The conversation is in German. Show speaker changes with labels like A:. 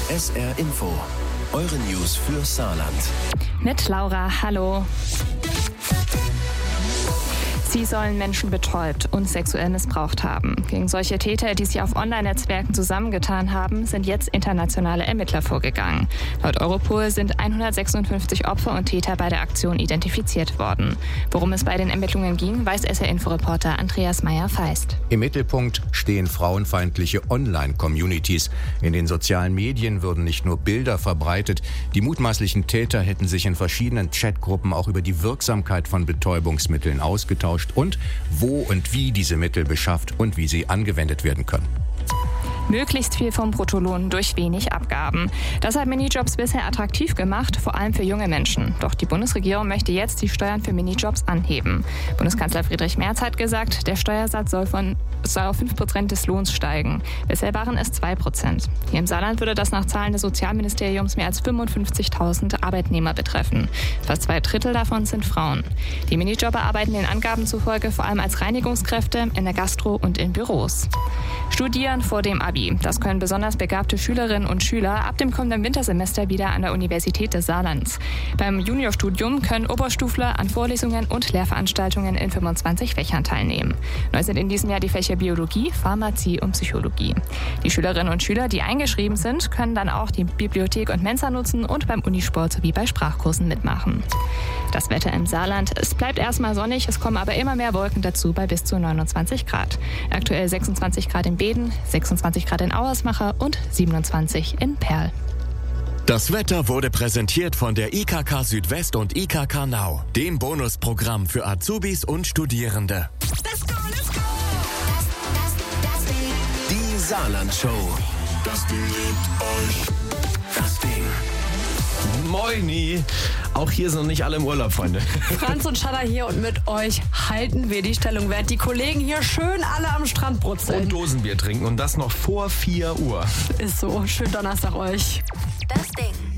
A: SR Info, eure News für Saarland.
B: Mit Laura, hallo. Sie sollen Menschen betäubt und sexuell missbraucht haben. Gegen solche Täter, die sich auf Online-Netzwerken zusammengetan haben, sind jetzt internationale Ermittler vorgegangen. Laut Europol sind 156 Opfer und Täter bei der Aktion identifiziert worden. Worum es bei den Ermittlungen ging, weiß SR-Info-Reporter Andreas Meyer-Feist.
C: Im Mittelpunkt stehen frauenfeindliche Online-Communities. In den sozialen Medien würden nicht nur Bilder verbreitet, die mutmaßlichen Täter hätten sich in verschiedenen Chatgruppen auch über die Wirksamkeit von Betäubungsmitteln ausgetauscht und wo und wie diese Mittel beschafft und wie sie angewendet werden können.
B: Möglichst viel vom Bruttolohn durch wenig Abgaben. Das hat Minijobs bisher attraktiv gemacht, vor allem für junge Menschen. Doch die Bundesregierung möchte jetzt die Steuern für Minijobs anheben. Bundeskanzler Friedrich Merz hat gesagt, der Steuersatz soll auf 5% des Lohns steigen. Bisher waren es 2%. Hier im Saarland würde das nach Zahlen des Sozialministeriums mehr als 55.000 Arbeitnehmer betreffen. Fast 2/3 davon sind Frauen. Die Minijobber arbeiten den Angaben zufolge vor allem als Reinigungskräfte in der Gastro und in Büros. Studieren vor dem Abi. Das können besonders begabte Schülerinnen und Schüler ab dem kommenden Wintersemester wieder an der Universität des Saarlands. Beim Juniorstudium können Oberstufler an Vorlesungen und Lehrveranstaltungen in 25 Fächern teilnehmen. Neu sind in diesem Jahr die Fächer Biologie, Pharmazie und Psychologie. Die Schülerinnen und Schüler, die eingeschrieben sind, können dann auch die Bibliothek und Mensa nutzen und beim Unisport sowie bei Sprachkursen mitmachen. Das Wetter im Saarland. Es bleibt erstmal sonnig, es kommen aber immer mehr Wolken dazu bei bis zu 29 Grad. Aktuell 26 Grad in Beden, 26 Grad in Auersmacher und 27 in Perl.
D: Das Wetter wurde präsentiert von der IKK Südwest und IKK Now, dem Bonusprogramm für Azubis und Studierende.
A: Let's go, let's go. Die Saarland-Show. Das Ding liebt euch. Das Ding.
E: Moini! Auch hier sind noch nicht alle im Urlaub, Freunde.
F: Franz und Schaller hier und mit euch halten wir die Stellung, während die Kollegen hier schön alle am Strand brutzeln.
E: Und Dosenbier trinken und das noch vor 4 Uhr.
F: Ist so. Schönen Donnerstag euch.
G: Das Ding.